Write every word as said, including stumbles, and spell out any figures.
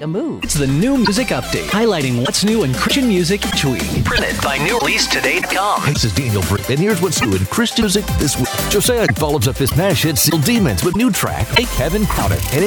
a move. It's the New Music Update, highlighting what's new in Christian music each week. Printed by new release today dot com. Hey, this is Daniel Britt, and here's what's new in Christian music this week. Josiah follows up his smash hit Seal Demons with new track, Hey Kevin Crowder. And